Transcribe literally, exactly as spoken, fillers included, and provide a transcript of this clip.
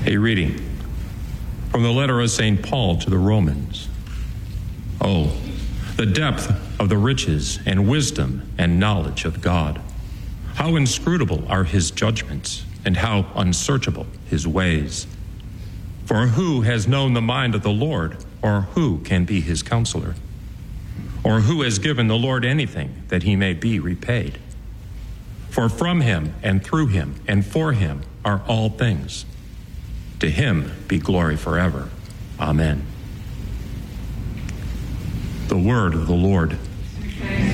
A reading from the letter of Saint Paul to the Romans. Oh, the depth of the riches and wisdom and knowledge of God. How inscrutable are his judgments, and how unsearchable his ways. For who has known the mind of the Lord, or who can be his counselor? Or who has given the Lord anything that he may be repaid? For from him and through him and for him are all things. To him be glory forever. Amen. The word of the Lord. Thanks